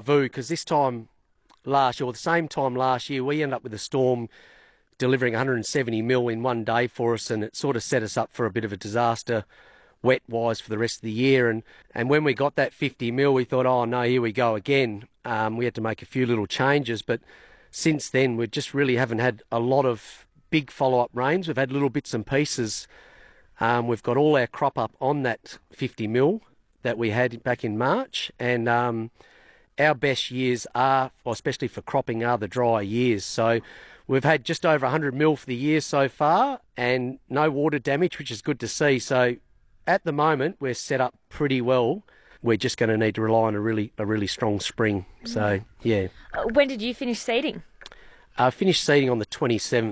VU, because this time last year, or the same time last year, we ended up with a storm delivering 170 mil in one day for us, and it sort of set us up for a bit of a disaster wet-wise for the rest of the year. And when we got that 50 mil, we thought, oh no, here we go again. We had to make a few little changes, but since then we just really haven't had a lot of big follow-up rains. We've had little bits and pieces. We've got all our crop up on that 50 mil that we had back in March, and our best years are, well, especially for cropping, are the dry years. So we've had just over 100 mil for the year so far, and no water damage, which is good to see. So at the moment, we're set up pretty well. We're just going to need to rely on a really strong spring. So, yeah. When did you finish seeding? I finished seeding on the 27th.